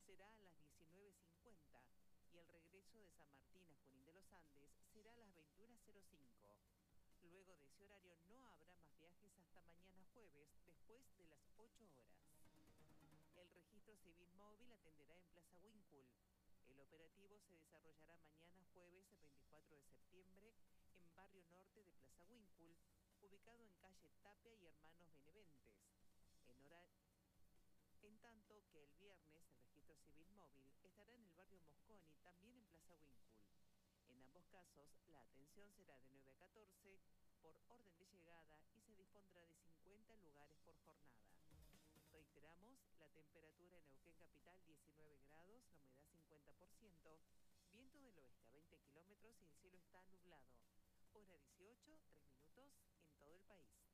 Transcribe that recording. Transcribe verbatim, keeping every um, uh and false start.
será a las diecinueve cincuenta y el regreso de San Martín a Junín de los Andes será a las veintiuna cero cinco. Luego de ese horario no habrá más viajes hasta mañana jueves, después de las ocho horas. El registro civil móvil atenderá en Plaza Winkle. El operativo se desarrollará mañana jueves veinticuatro de septiembre en Barrio Norte de Plaza Winkle, ubicado en calle Tapia y Hermanos Beneventes. En hora... En tanto que el viernes el registro civil móvil estará en el barrio Mosconi, también en Plaza Winkle. En ambos casos, la atención será de nueve a catorce por orden de llegada y se dispondrá de cincuenta lugares por jornada. Reiteramos, la temperatura en Neuquén Capital diecinueve grados, la humedad cincuenta por ciento, viento del oeste a veinte kilómetros y el cielo está nublado. Hora dieciocho, tres minutos en todo el país.